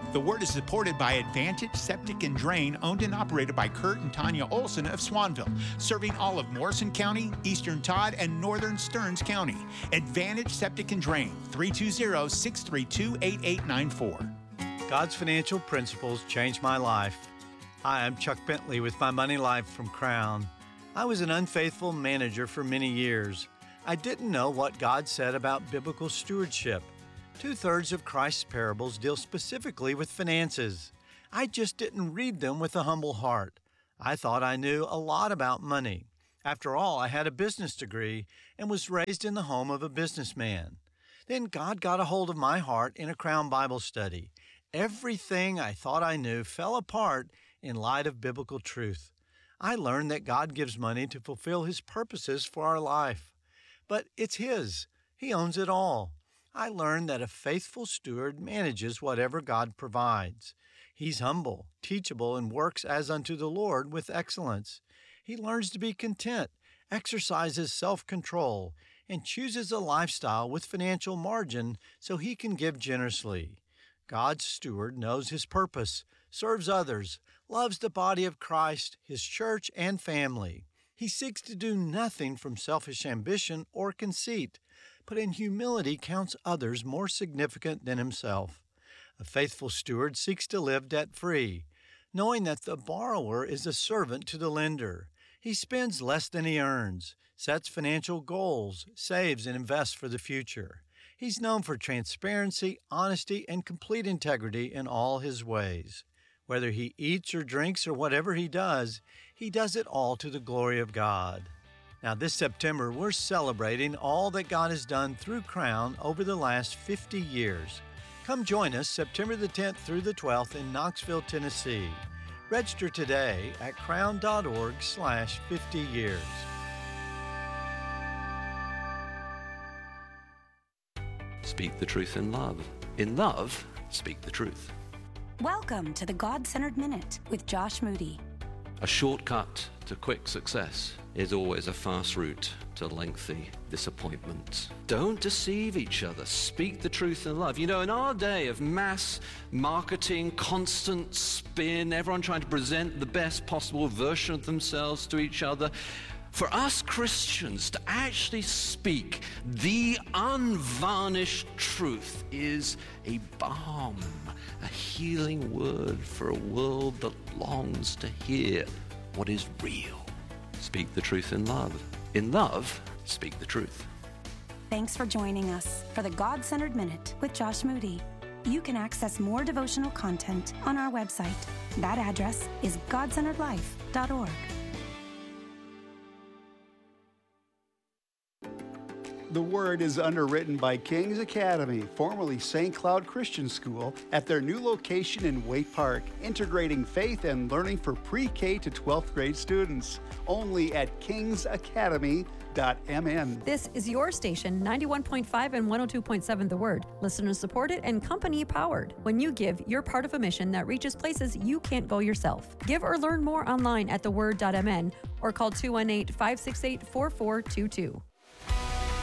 The Word is supported by Advantage Septic and Drain, owned and operated by Kurt and Tanya Olson of Swanville, serving all of Morrison County, Eastern Todd, and Northern Stearns County. Advantage Septic and Drain, 320-632-8894. God's financial principles changed my life. Hi, I'm Chuck Bentley with My Money Life from Crown. I was an unfaithful manager for many years. I didn't know what God said about biblical stewardship. 2/3 of Christ's parables deal specifically with finances. I just didn't read them with a humble heart. I thought I knew a lot about money. After all, I had a business degree and was raised in the home of a businessman. Then God got a hold of my heart in a Crown Bible study. Everything I thought I knew fell apart in light of biblical truth. I learned that God gives money to fulfill His purposes for our life. But it's His. He owns it all. I learned that a faithful steward manages whatever God provides. He's humble, teachable, and works as unto the Lord with excellence. He learns to be content, exercises self-control, and chooses a lifestyle with financial margin so he can give generously. God's steward knows his purpose, serves others, loves the body of Christ, His church, and family. He seeks to do nothing from selfish ambition or conceit, but in humility counts others more significant than himself. A faithful steward seeks to live debt-free, knowing that the borrower is a servant to the lender. He spends less than he earns, sets financial goals, saves and invests for the future. He's known for transparency, honesty, and complete integrity in all his ways. Whether he eats or drinks or whatever he does it all to the glory of God. Now this September, we're celebrating all that God has done through Crown over the last 50 years. Come join us September the 10th through the 12th in Knoxville, Tennessee. Register today at crown.org/50years. Speak the truth in love. In love, speak the truth. Welcome to the God-Centered Minute with Josh Moody. A shortcut to quick success is always a fast route to lengthy disappointment. Don't deceive each other. Speak the truth in love. You know, in our day of mass marketing, constant spin, everyone trying to present the best possible version of themselves to each other, for us Christians to actually speak the unvarnished truth is a balm, a healing word for a world that longs to hear what is real. Speak the truth in love. In love, speak the truth. Thanks for joining us for the God-Centered Minute with Josh Moody. You can access more devotional content on our website. That address is godcenteredlife.org. The Word is underwritten by King's Academy, formerly St. Cloud Christian School, at their new location in Waite Park, integrating faith and learning for pre-K to 12th grade students. Only at kingsacademy.mn. This is your station, 91.5 and 102.7 The Word. Listener supported and company powered. When you give, you're part of a mission that reaches places you can't go yourself. Give or learn more online at theword.mn or call 218-568-4422.